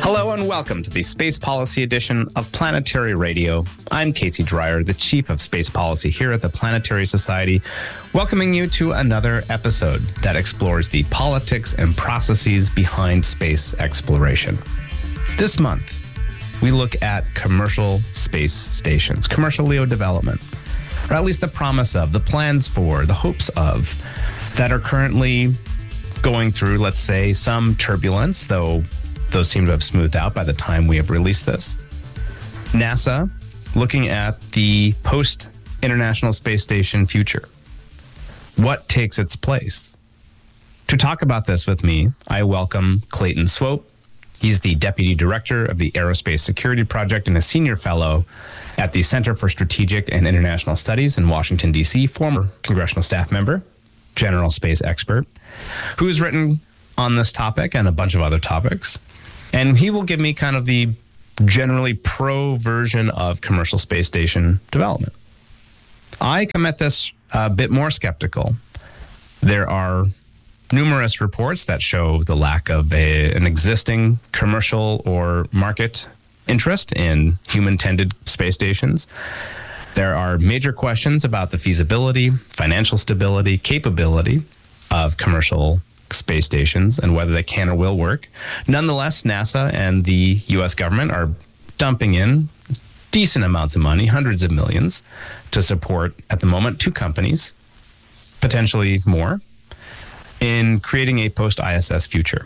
Hello and welcome to the Space Policy edition of Planetary Radio. I'm Casey Dreyer, the Chief of Space Policy here at the Planetary Society, welcoming you to another episode that explores the politics and processes behind space exploration. This month, we look at commercial space stations, commercial LEO development, or at least the promise of, the plans for, the hopes of, that are currently going through, let's say, some turbulence, though those seem to have smoothed out by the time we have released this. NASA looking at the post-International Space Station future. What takes its place? To talk about this with me, I welcome Clayton Swope. He's the Deputy Director of the Aerospace Security Project and a Senior Fellow at the Center for Strategic and International Studies in Washington, D.C., former congressional staff member, general space expert, who has written on this topic and a bunch of other topics. And he will give me kind of the generally pro version of commercial space station development. I come at this a bit more skeptical. There are numerous reports that show the lack of an existing commercial or market interest in human-tended space stations. There are major questions about the feasibility, financial stability, capability of commercial space stations and whether they can or will work. Nonetheless, NASA and the U.S. government are dumping in decent amounts of money, hundreds of millions, to support, at the moment, two companies, potentially more, in creating a post-ISS future.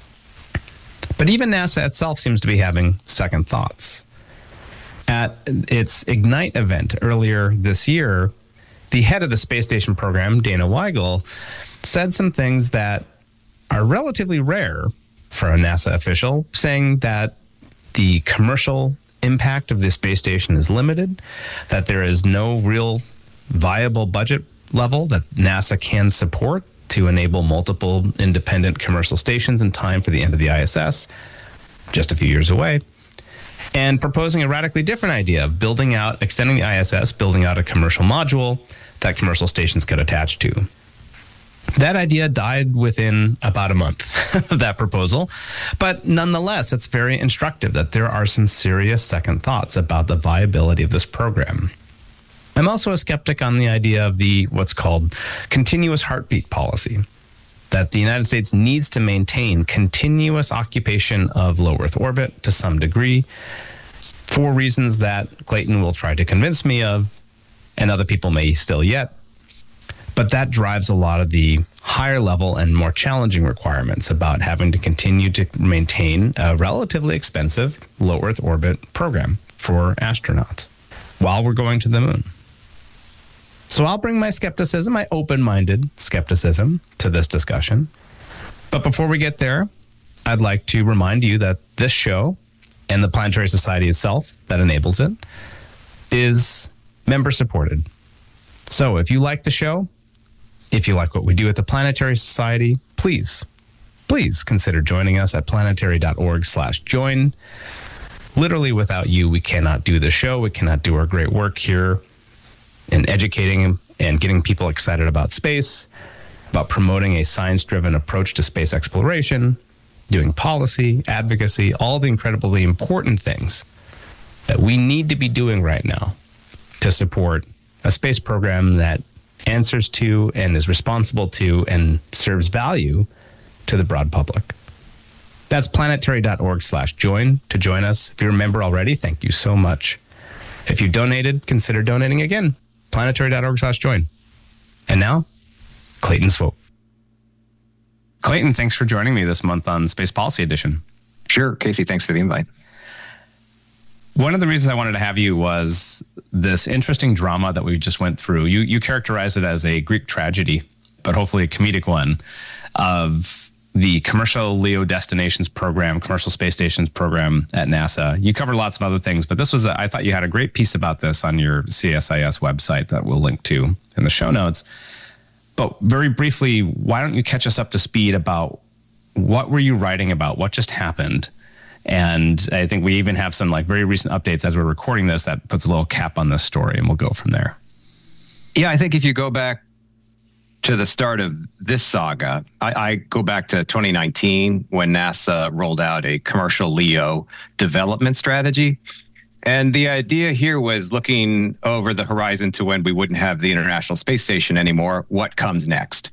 But even NASA itself seems to be having second thoughts. At its Ignite event earlier this year, the head of the space station program, Dana Weigel, said some things that are relatively rare for a NASA official, saying that the commercial impact of the space station is limited, that there is no real viable budget level that NASA can support to enable multiple independent commercial stations in time for the end of the ISS, just a few years away, and proposing a radically different idea of extending the ISS, building out a commercial module that commercial stations could attach to. That idea died within about a month of that proposal. But nonetheless, it's very instructive that there are some serious second thoughts about the viability of this program. I'm also a skeptic on the idea of what's called continuous heartbeat policy, that the United States needs to maintain continuous occupation of low Earth orbit to some degree for reasons that Clayton will try to convince me of, and other people may still yet. But that drives a lot of the higher level and more challenging requirements about having to continue to maintain a relatively expensive low Earth orbit program for astronauts while we're going to the moon. So I'll bring my skepticism, my open-minded skepticism, to this discussion. But before we get there, I'd like to remind you that this show and the Planetary Society itself that enables it is member-supported. So if you like the show, if you like what we do at the Planetary Society, please consider joining us at planetary.org/join. Literally, without you, we cannot do the show. We cannot do our great work here in educating and getting people excited about space, about promoting a science-driven approach to space exploration, doing policy, advocacy, all the incredibly important things that we need to be doing right now to support a space program that answers to and is responsible to and serves value to the broad public. That's planetary.org/join to join us. If you're a member already, thank you so much. If you donated, consider donating again. planetary.org/join. And now, Clayton Swope. Clayton, thanks for joining me this month on Space Policy Edition. Sure. Casey, thanks for the invite. One of the reasons I wanted to have you was this interesting drama that we just went through. You characterize it as a Greek tragedy, but hopefully a comedic one, of the commercial LEO destinations program, commercial space stations program at NASA. You covered lots of other things, but I thought you had a great piece about this on your CSIS website that we'll link to in the show notes. But very briefly, why don't you catch us up to speed about what were you writing about? What just happened? And I think we even have some very recent updates as we're recording this that puts a little cap on this story, and we'll go from there. Yeah, I think if you go back to the start of this saga, I go back to 2019 when NASA rolled out a commercial LEO development strategy. And the idea here was looking over the horizon to when we wouldn't have the International Space Station anymore. What comes next?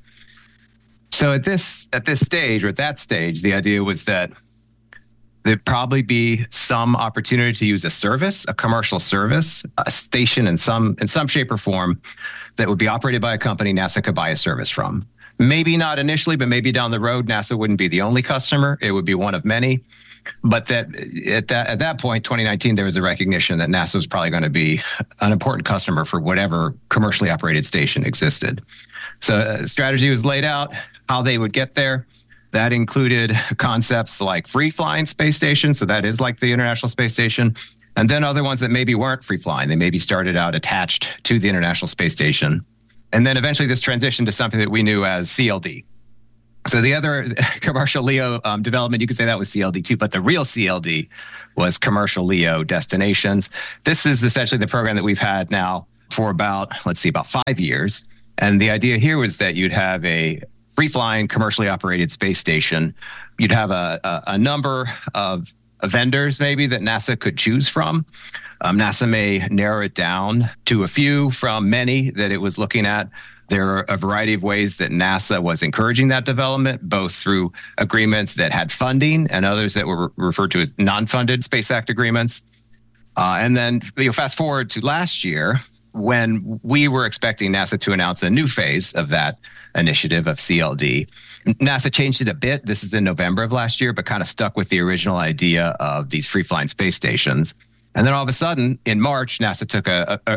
So at this stage, or at that stage, the idea was that there'd probably be some opportunity to use a service, a commercial service, a station in some shape or form that would be operated by a company NASA could buy a service from. Maybe not initially, but maybe down the road, NASA wouldn't be the only customer. It would be one of many. But that at that point, 2019, there was a recognition that NASA was probably going to be an important customer for whatever commercially operated station existed. So a strategy was laid out, how they would get there. That included concepts like free-flying space stations, so that is like the International Space Station, and then other ones that maybe weren't free-flying. They maybe started out attached to the International Space Station. And then eventually this transitioned to something that we knew as CLD. So the other commercial LEO development, you could say that was CLD too, but the real CLD was commercial LEO destinations. This is essentially the program that we've had now for about 5 years. And the idea here was that you'd have a free-flying, commercially operated space station. You'd have a number of vendors maybe that NASA could choose from. NASA may narrow it down to a few from many that it was looking at. There are a variety of ways that NASA was encouraging that development, both through agreements that had funding and others that were referred to as non-funded Space Act agreements. And then fast forward to last year, when we were expecting NASA to announce a new phase of that initiative of CLD. NASA changed it a bit. This is in November of last year, but kind of stuck with the original idea of these free-flying space stations. And then all of a sudden, in March, NASA took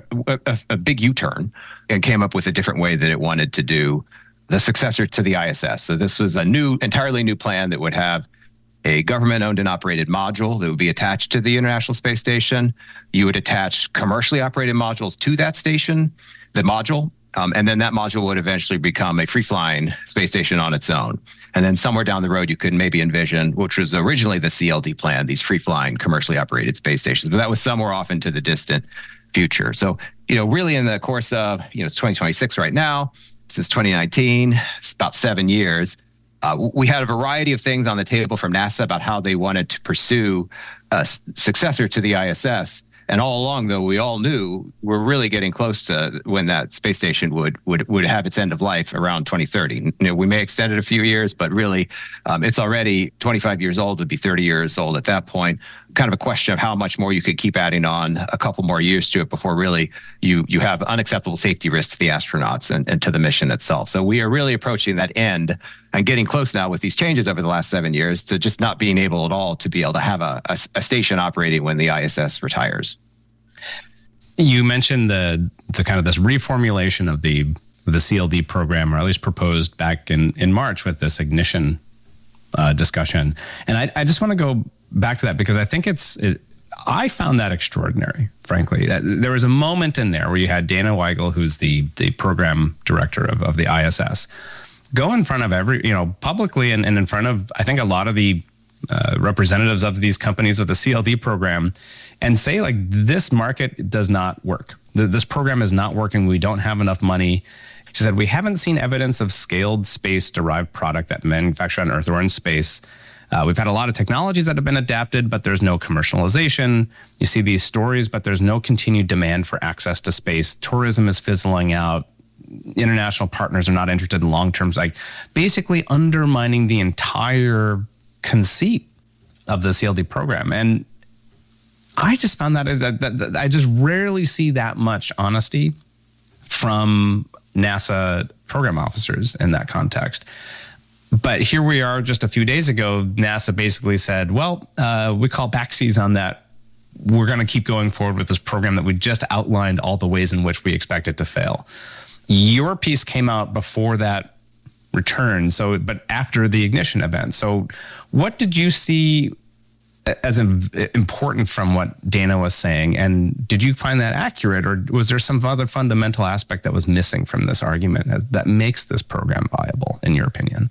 a big U-turn and came up with a different way that it wanted to do the successor to the ISS. So this was a entirely new plan that would have a government-owned and operated module that would be attached to the International Space Station. You would attach commercially operated modules to that station, the module, and then that module would eventually become a free-flying space station on its own. And then somewhere down the road, you could maybe envision, which was originally the CLD plan, these free-flying commercially operated space stations, but that was somewhere off into the distant future. So, really in the course of, it's 2026 right now, since 2019, it's about 7 years. We had a variety of things on the table from NASA about how they wanted to pursue a successor to the ISS. And all along, though, we all knew we're really getting close to when that space station would have its end of life around 2030. We may extend it a few years, but really, it's already 25 years old, would be 30 years old at that point. Kind of a question of how much more you could keep adding on a couple more years to it before really you have unacceptable safety risks to the astronauts and to the mission itself. So we are really approaching that end and getting close now with these changes over the last 7 years to just not being able at all to be able to have a station operating when the ISS retires. You mentioned the kind of this reformulation of the CLD program, or at least proposed back in March with this ignition discussion. And I just want to go back to that because I think I found that extraordinary, frankly. There was a moment in there where you had Dana Weigel, who's the program director of the ISS, go in front of publicly and in front of, I think, a lot of the representatives of these companies with the CLD program and say, like, this market does not work. This program is not working. We don't have enough money. She said, we haven't seen evidence of scaled space-derived product that manufactured on Earth or in space. We've had a lot of technologies that have been adapted, but there's no commercialization. You see these stories, but there's no continued demand for access to space. Tourism is fizzling out. International partners are not interested in long-term, like basically undermining the entire conceit of the CLD program. And I just found that I just rarely see that much honesty from NASA program officers in that context. But here we are just a few days ago, NASA basically said, well, we call backsies on that. We're going to keep going forward with this program that we just outlined all the ways in which we expect it to fail. Your piece came out before that return, but after the ignition event. So what did you see as important from what Dana was saying? And did you find that accurate, or was there some other fundamental aspect that was missing from this argument that makes this program viable, in your opinion?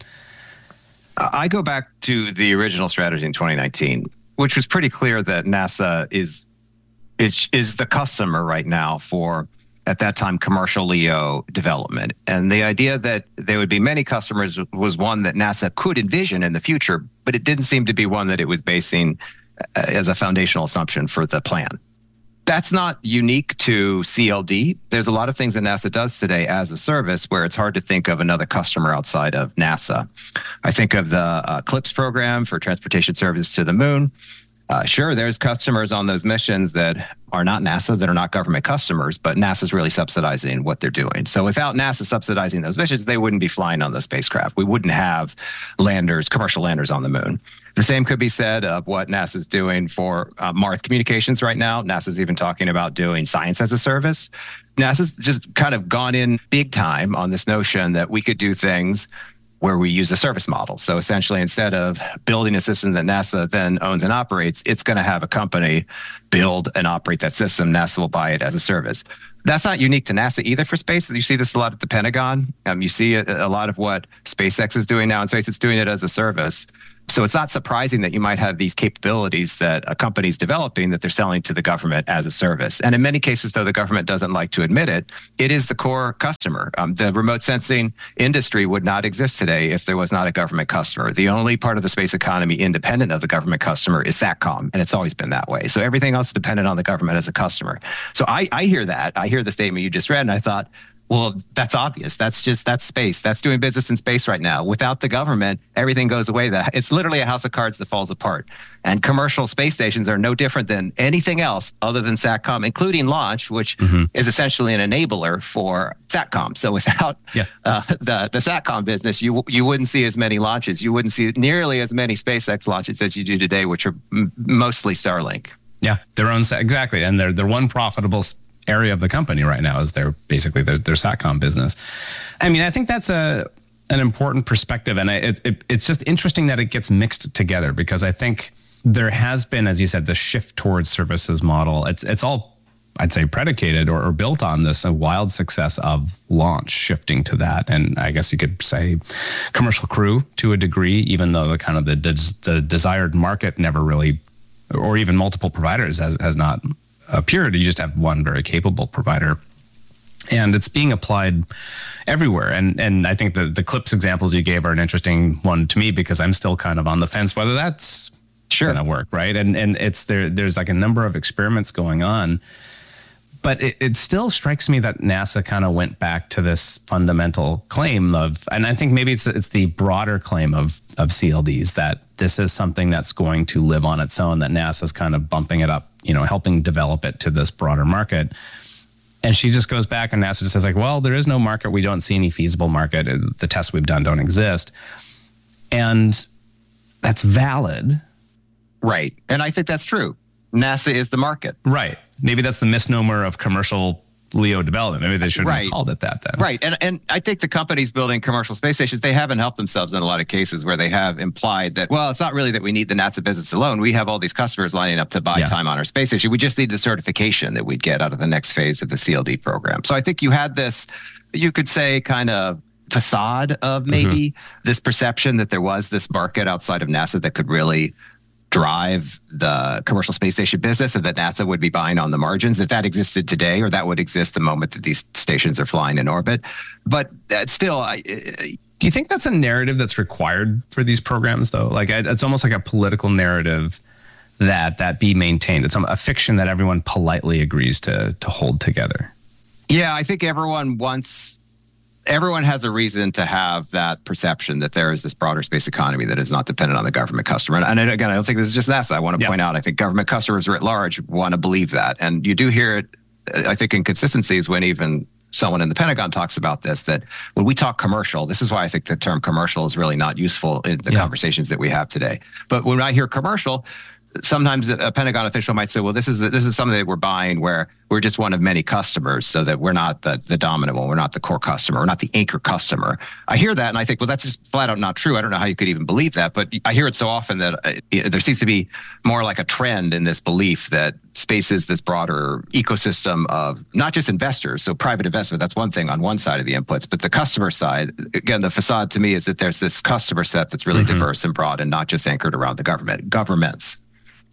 I go back to the original strategy in 2019, which was pretty clear that NASA is the customer right now for at that time, commercial LEO development. And the idea that there would be many customers was one that NASA could envision in the future, but it didn't seem to be one that it was basing as a foundational assumption for the plan. That's not unique to CLD. There's a lot of things that NASA does today as a service where it's hard to think of another customer outside of NASA. I think of the CLPS program for transportation service to the moon. Sure, there's customers on those missions that are not NASA, that are not government customers, but NASA's really subsidizing what they're doing. So without NASA subsidizing those missions, they wouldn't be flying on those spacecraft. We wouldn't have landers, commercial landers on the moon. The same could be said of what NASA's doing for Mars communications right now. NASA's even talking about doing science as a service. NASA's just kind of gone in big time on this notion that we could do things where we use a service model. So essentially, instead of building a system that NASA then owns and operates, it's going to have a company build and operate that system. NASA will buy it as a service. That's not unique to NASA either for space. You see this a lot at the Pentagon. You see a lot of what SpaceX is doing now in space. It's doing it as a service. So it's not surprising that you might have these capabilities that a company's developing that they're selling to the government as a service. And in many cases, though the government doesn't like to admit it, it is the core customer. The remote sensing industry would not exist today if there was not a government customer. The only part of the space economy independent of the government customer is SATCOM, and it's always been that way. So everything else is dependent on the government as a customer. So I hear that. I hear the statement you just read, and I thought, well, that's obvious. That's space. That's doing business in space right now. Without the government, everything goes away. It's literally a house of cards that falls apart. And commercial space stations are no different than anything else other than SATCOM, including launch, which is essentially an enabler for SATCOM. So without the SATCOM business, you wouldn't see as many launches. You wouldn't see nearly as many SpaceX launches as you do today, which are mostly Starlink. Yeah, their own, exactly. And they're one profitable area of the company right now is their SATCOM business. I mean, I think that's an important perspective, and it's just interesting that it gets mixed together because I think there has been, as you said, the shift towards services model. It's all, I'd say, predicated or built on this a wild success of launch shifting to that, and I guess you could say commercial crew to a degree, even though the kind of the desired market never really, or even multiple providers has not appeared. You just have one very capable provider, and it's being applied everywhere. And I think the CLPS examples you gave are an interesting one to me because I'm still kind of on the fence whether that's going to work, right? And it's there's like a number of experiments going on, but it still strikes me that NASA kind of went back to this fundamental claim of, and I think maybe it's the broader claim of CLDs, that this is something that's going to live on its own, that NASA's kind of bumping it up, helping develop it to this broader market. And she just goes back and NASA just says like, well, there is no market. We don't see any feasible market. The tests we've done don't exist. And that's valid. Right. And I think that's true. NASA is the market. Right. Maybe that's the misnomer of commercial LEO development. Maybe they shouldn't have called it that then. Right. And I think the companies building commercial space stations, they haven't helped themselves in a lot of cases where they have implied that, well, it's not really that we need the NASA business alone. We have all these customers lining up to buy time on our space station. We just need the certification that we'd get out of the next phase of the CLD program. So I think you had this, you could say, kind of facade of maybe this perception that there was this market outside of NASA that could really drive the commercial space station business, and that NASA would be buying on the margins, that existed today, or that would exist the moment that these stations are flying in orbit. But still, do you think that's a narrative that's required for these programs, though? Like, it's almost like a political narrative that be maintained. It's a fiction that everyone politely agrees to hold together. Yeah, I think everyone has a reason to have that perception that there is this broader space economy that is not dependent on the government customer. And again, I don't think this is just NASA. I want to point out, I think government customers writ large want to believe that. And you do hear it, I think, inconsistencies when even someone in the Pentagon talks about this, that when we talk commercial, this is why I think the term commercial is really not useful in the conversations that we have today. But when I hear commercial, sometimes a Pentagon official might say, well, this is something that we're buying where we're just one of many customers, so that we're not the dominant one. We're not the core customer. We're not the anchor customer. I hear that and I think, well, that's just flat out not true. I don't know how you could even believe that, but I hear it so often that there seems to be more like a trend in this belief that space is this broader ecosystem of not just investors. So private investment, that's one thing on one side of the inputs, but the customer side, again, the facade to me is that there's this customer set that's really diverse and broad and not just anchored around the governments.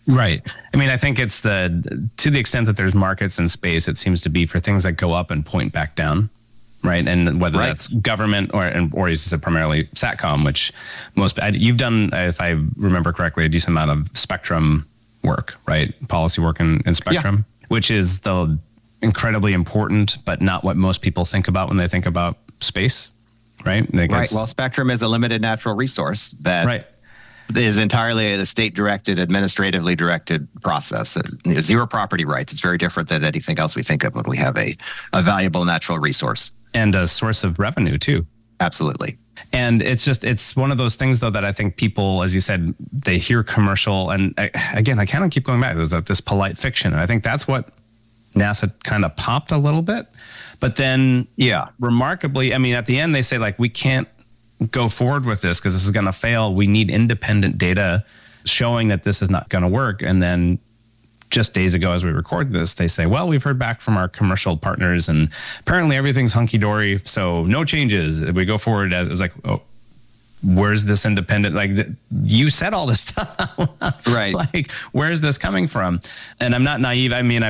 Right. I mean, I think it's to the extent that there's markets in space, it seems to be for things that go up and point back down. Right. And whether that's government or as I said, primarily SATCOM, which you've done, if I remember correctly, a decent amount of spectrum work, right? Policy work in spectrum, which is the incredibly important, but not what most people think about when they think about space. Right. Right. Well, spectrum is a limited natural resource that is entirely a state-directed, administratively directed process. Zero property rights. It's very different than anything else we think of when we have a valuable natural resource. And a source of revenue, too. Absolutely. And it's one of those things, though, that I think people, as you said, they hear commercial. And again, I kind of keep going back. There's this polite fiction. And I think that's what NASA kind of popped a little bit. But then, remarkably, I mean, at the end, they say, like, we can't go forward with this because this is going to fail. We need independent data showing that this is not going to work. And then just days ago, as we record this, they say, well, we've heard back from our commercial partners and apparently everything's hunky-dory. So no changes. We go forward. It's like, oh, where's this independent? Like, you said all this stuff. Right. Like, where's this coming from? And I'm not naive. I mean,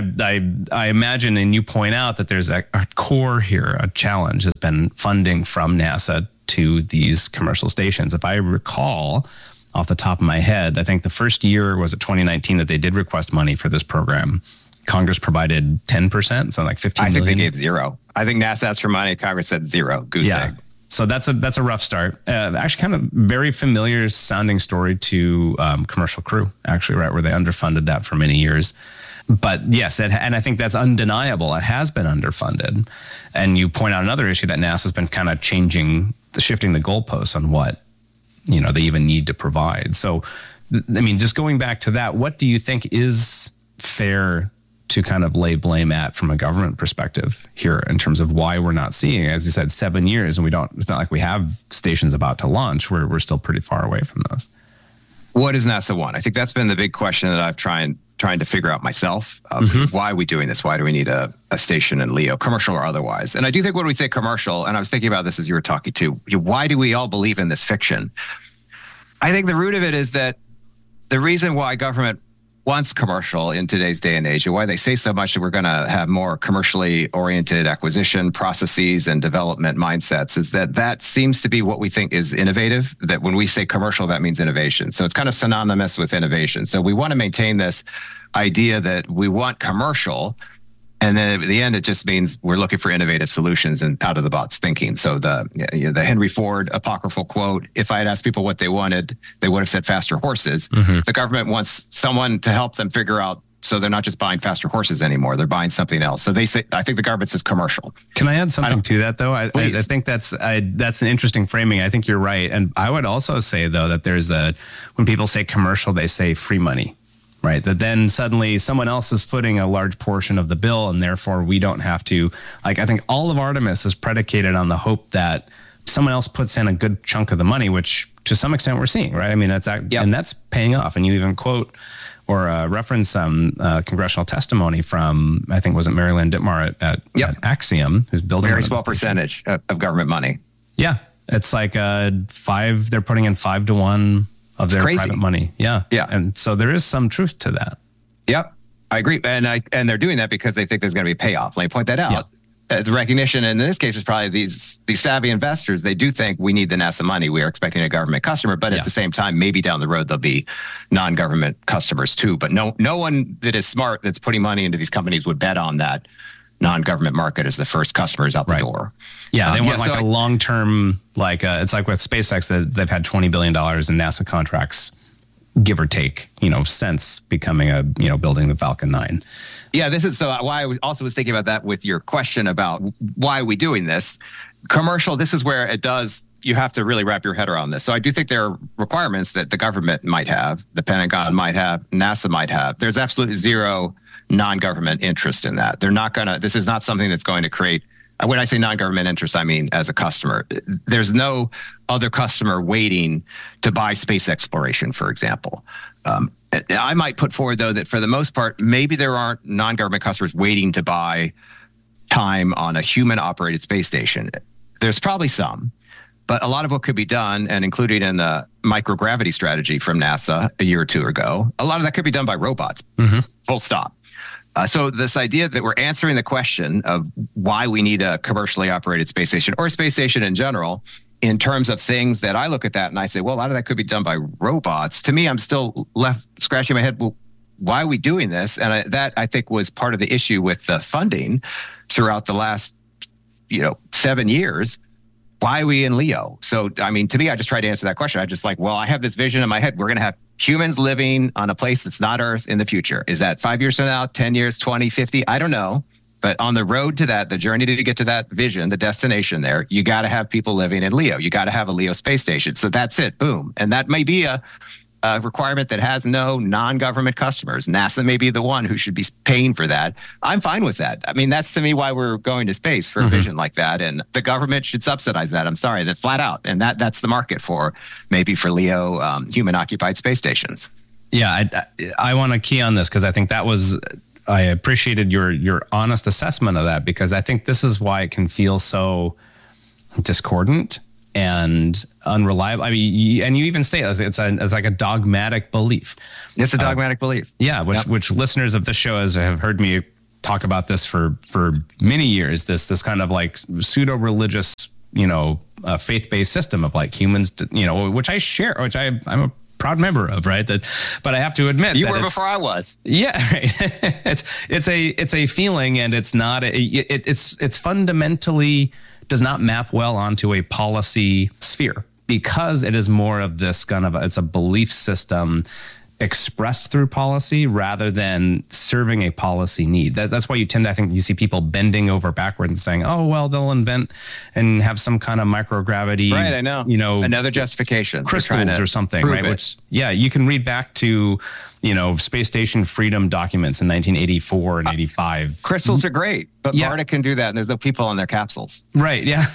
I imagine, and you point out that there's a core here, a challenge has been funding from NASA to these commercial stations. If I recall off the top of my head, I think the first year was 2019 that they did request money for this program. Congress provided 10%, so like 15 million. I think they gave zero. I think NASA asked for money. Congress said zero. Goose egg. So that's a rough start. Actually, kind of very familiar sounding story to Commercial Crew, actually, right, where they underfunded that for many years. But yes, and I think that's undeniable. It has been underfunded. And you point out another issue that NASA's been kind of shifting the goalposts on what they even need to provide. So, I mean, just going back to that, what do you think is fair to kind of lay blame at from a government perspective here in terms of why we're not seeing, as you said, 7 years, and it's not like we have stations about to launch. We're still pretty far away from those. What does NASA want? I think that's been the big question that I've trying to figure out myself. Why are we doing this? Why do we need a station in LEO, commercial or otherwise? And I do think when we say commercial, and I was thinking about this as you were talking too, why do we all believe in this fiction? I think the root of it is that the reason why government wants commercial in today's day and age, and why they say so much that we're going to have more commercially oriented acquisition processes and development mindsets, is that seems to be what we think is innovative. That when we say commercial, that means innovation. So it's kind of synonymous with innovation. So we want to maintain this idea that we want commercial, and then at the end, it just means we're looking for innovative solutions and out of the box thinking. So the Henry Ford apocryphal quote, if I had asked people what they wanted, they would have said faster horses. Mm-hmm. The government wants someone to help them figure out, so they're not just buying faster horses anymore. They're buying something else. So they say, I think the government says commercial. Can I add something to that, though? I think that's an interesting framing. I think you're right. And I would also say, though, that when people say commercial, they say free money. Right. That then suddenly someone else is footing a large portion of the bill, and therefore we don't have to. Like, I think all of Artemis is predicated on the hope that someone else puts in a good chunk of the money, which to some extent we're seeing. Right. I mean, and that's paying off. And you even quote or reference some congressional testimony from, I think, was it Mary Lynn Dittmar at Axiom, who's building very small percentage of government money. Yeah. It's like they're putting in 5 to 1 of their private money. Yeah. And so there is some truth to that. Yep. I agree. And they're doing that because they think there's going to be payoff. Let me point that out. The recognition in this case is probably these savvy investors. They do think we need the NASA money. We are expecting a government customer, but at the same time, maybe down the road, there'll be non-government customers too. But no one that is smart that's putting money into these companies would bet on that non-government market as the first customers out the door. Yeah, they want a long-term, it's like with SpaceX that they've had $20 billion in NASA contracts, give or take, since becoming building the Falcon 9. Yeah, this is why I also was thinking about that with your question about why are we doing this. Commercial, this is where you have to really wrap your head around this. So I do think there are requirements that the government might have, the Pentagon might have, NASA might have. There's absolutely zero non-government interest in that. This is not something that's going to create, when I say non-government interest, I mean as a customer. There's no other customer waiting to buy space exploration, for example. I might put forward, though, that for the most part, maybe there aren't non-government customers waiting to buy time on a human-operated space station. There's probably some, But a lot of what could be done, and including in the microgravity strategy from NASA a year or two ago, a lot of that could be done by robots. Full stop. So this idea that we're answering the question of why we need a commercially operated space station or a space station in general, in terms of things that I look at that and I say, well, a lot of that could be done by robots. To me, I'm still left scratching my head. Well, why are we doing this? And that I think was part of the issue with the funding throughout the last, 7 years. Why are we in LEO? So, I mean, to me, I just try to answer that question. I just I have this vision in my head. We're going to have humans living on a place that's not Earth in the future. Is that 5 years from now, 10 years, 20, 50? I don't know. But on the road to that, the journey to get to that vision, the destination there, you got to have people living in LEO. You got to have a LEO space station. So that's it. Boom. And that may be a requirement that has no non-government customers. NASA may be the one who should be paying for that. I'm fine with that. I mean, that's to me why we're going to space, for a vision like that. And the government should subsidize that. I'm sorry, that flat out. And that's the market for LEO human-occupied space stations. Yeah, I want to key on this because I think I appreciated your honest assessment of that, because I think this is why it can feel so discordant and unreliable. I mean, and you even say it's like a dogmatic belief. It's a dogmatic belief. Yeah, which listeners of this show have heard me talk about this for many years. This kind of like pseudo religious, faith-based system of like humans, which I share, which I'm a proud member of, right? But I have to admit you were before I was. Yeah, right. it's a feeling, and it's not. It's fundamentally does not map well onto a policy sphere, because it is more of this kind of it's a belief system expressed through policy rather than serving a policy need. That's why I think you see people bending over backwards and saying, oh, well, they'll invent and have some kind of microgravity. Right, I know. Another justification. Crystals or something, right? Which, you can read back to, Space Station Freedom documents in 1984 and 85. Crystals are great, but MARTA can do that, and there's no people on their capsules. Right, yeah.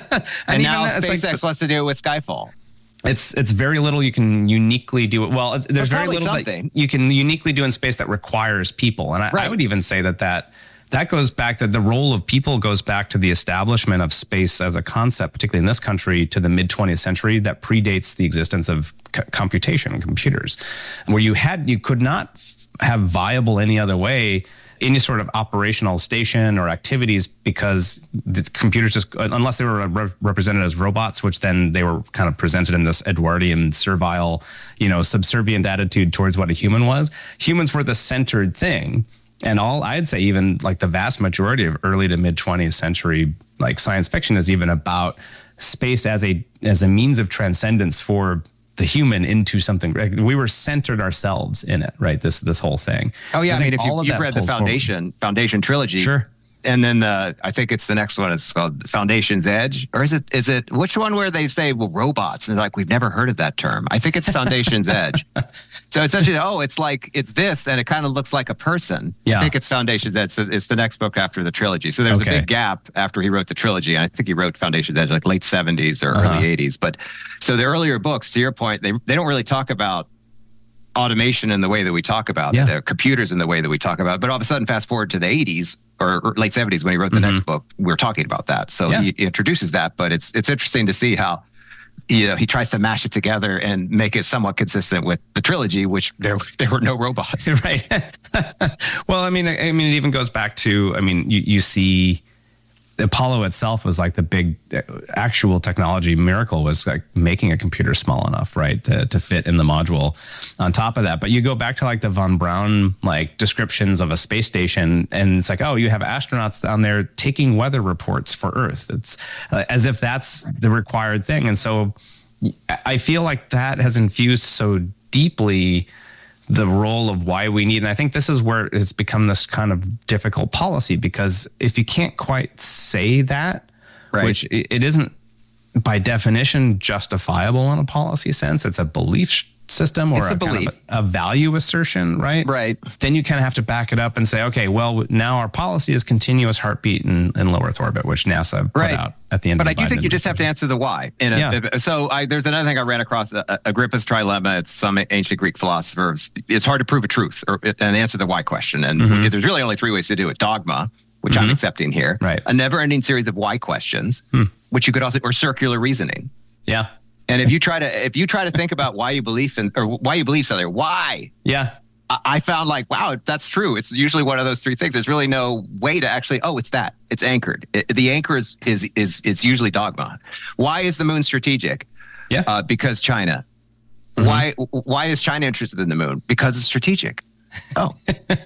and now SpaceX wants to do it with Skyfall. It's very little you can uniquely do. Well, there's very little something that you can uniquely do in space that requires people. And I would even say that goes back, that the role of people goes back to the establishment of space as a concept, particularly in this country, to the mid 20th century, that predates the existence of computation and computers, where you could not have viable any other way any sort of operational station or activities, because the computers just, unless they were represented as robots, which then they were kind of presented in this Edwardian servile, subservient attitude towards what a human was. Humans were the centered thing. And I'd say even like the vast majority of early to mid 20th century, like science fiction is even about space as a means of transcendence for the human into something. We were centered ourselves in it, right? This whole thing. Oh yeah, I mean, if you've read the Foundation trilogy, sure. And then I think it's the next one. It's called Foundation's Edge, or is it which one where they say, well, robots? And they're like, we've never heard of that term. I think it's Foundation's Edge. So essentially, it's this, and it kind of looks like a person. Yeah. I think it's Foundation's Edge. So it's the next book after the trilogy. So there's a big gap after he wrote the trilogy. And I think he wrote Foundation's Edge like late 70s or early 80s. But so the earlier books, to your point, they don't really talk about automation in the way that we talk about it, computers in the way that we talk about it. But all of a sudden, fast forward to the 80s or late 70s when he wrote the next book, we're talking about that. So he introduces that, but it's interesting to see how he tries to mash it together and make it somewhat consistent with the trilogy, which there were no robots. Right. Well, I mean, it even goes back to, you see Apollo itself was like the big actual technology miracle, was like making a computer small enough, right, to fit in the module on top of that. But you go back to like the von Braun like descriptions of a space station, and it's like, oh, you have astronauts down there taking weather reports for Earth. It's as if that's the required thing. And so I feel like that has infused so deeply the role of why we need. And I think this is where it's become this kind of difficult policy, because if you can't quite say that, right, which it isn't by definition justifiable in a policy sense, it's a belief system or a kind of a value assertion, right? Right. Then you kind of have to back it up and say, okay, well, now our policy is continuous heartbeat in low Earth orbit, which NASA put out at the end of the But I do think you just have to answer the why. So there's another thing I ran across, Agrippa's trilemma. It's some ancient Greek philosophers. It's hard to prove a truth and answer the why question. And there's really only three ways to do it. Dogma, which I'm accepting here. Right. A never-ending series of why questions, which you could also, or circular reasoning. Yeah. And if you try to think about why you believe something, why? Yeah. I found like, wow, that's true. It's usually one of those three things. There's really no way to actually, it's that. It's anchored. The anchor is usually dogma. Why is the moon strategic? Yeah. Because China. Mm-hmm. Why is China interested in the moon? Because it's strategic. Oh.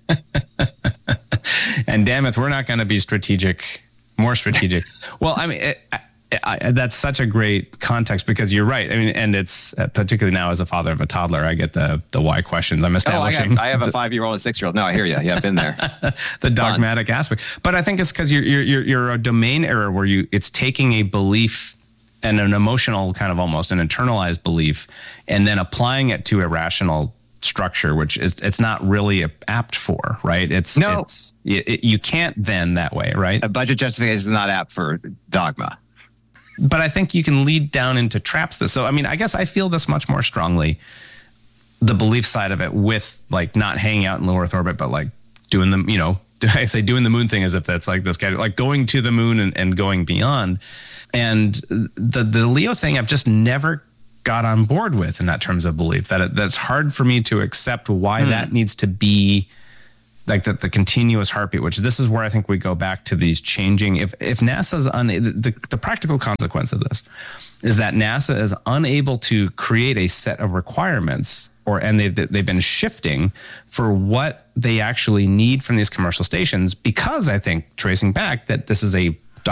And damn it, we're not going to be more strategic. Well, I mean, that's such a great context because you're right. I mean, and it's particularly now as a father of a toddler, I get the why questions. I'm establishing. I have a 5-year-old and a 6-year-old. No, I hear you. Yeah, I've been there. The dogmatic aspect, but I think it's because you're a domain error where it's taking a belief and an emotional kind of almost an internalized belief, and then applying it to a rational structure, which it's not really apt for, right? You can't then that way, right? A budget justification is not apt for dogma. But I think you can lead down into traps. So, I mean, I guess I feel this much more strongly, the belief side of it, with like not hanging out in low Earth orbit, but like doing the, I say doing the moon thing as if that's like this guy, like going to the moon and going beyond. And the Leo thing, I've just never got on board with in that terms of belief, that's hard for me to accept why that needs to be like the continuous heartbeat, which this is where I think we go back to these changing. If NASA's the practical consequence of this is that NASA is unable to create a set of requirements, and they've been shifting for what they actually need from these commercial stations, because I think, tracing back, that this is a